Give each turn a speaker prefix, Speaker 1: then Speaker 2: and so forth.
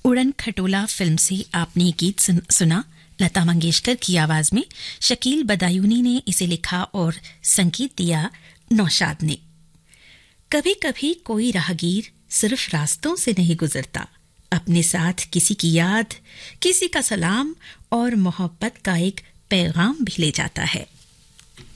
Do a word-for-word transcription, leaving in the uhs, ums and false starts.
Speaker 1: उड़न खटोला फिल्म से आपने गीत सुन, सुना लता मंगेशकर की आवाज में। शकील बदायूनी ने इसे लिखा और संगीत दिया नौशाद ने। कभी कभी कोई राहगीर सिर्फ रास्तों से नहीं गुजरता, अपने साथ किसी की याद, किसी का सलाम और मोहब्बत का एक पैगाम भी ले जाता है।